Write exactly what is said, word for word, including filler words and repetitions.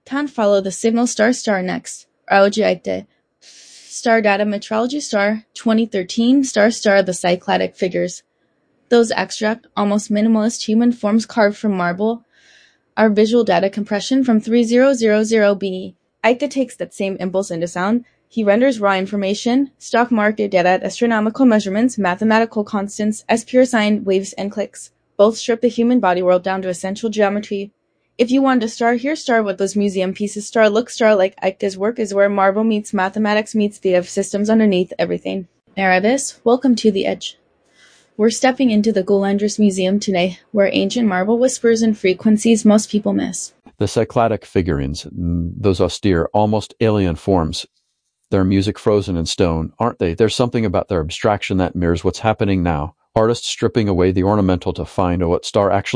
Can't follow the signal star star next. Aojiaite. Star data metrology star, twenty thirteen, star star the cycladic figures. Those abstract, almost minimalist human forms carved from marble are visual data compression from three thousand B. Aita takes that same impulse into sound. He renders raw information, stock market data at astronomical measurements, mathematical constants, as pure sine waves and clicks. Both strip the human body world down to essential geometry. If you want to star here, star with those museum pieces. Star look star like Aita's work is where marble meets mathematics meets the of systems underneath everything. Erebus, welcome to the edge. We're stepping into the Golandris Museum today, where ancient marble whispers and frequencies most people miss. The cycladic figurines, those austere, almost alien forms, their music frozen in stone, aren't they? There's something about their abstraction that mirrors what's happening now. Artists stripping away the ornamental to find what star actually